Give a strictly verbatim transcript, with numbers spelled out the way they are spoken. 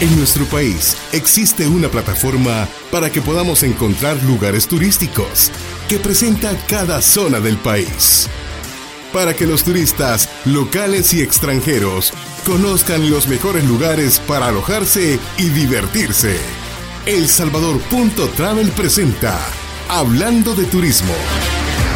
En nuestro país existe una plataforma para que podamos encontrar lugares turísticos que presenta cada zona del país. Para que los turistas locales y extranjeros conozcan los mejores lugares para alojarse y divertirse. El Salvador punto travel presenta Hablando de Turismo.